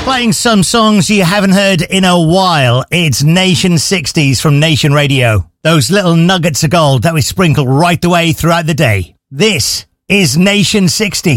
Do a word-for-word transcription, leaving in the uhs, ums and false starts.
Playing some songs you haven't heard in a while. It's Nation sixties from Nation Radio. Those little nuggets of gold that we sprinkle right the way throughout the day. This is Nation sixty.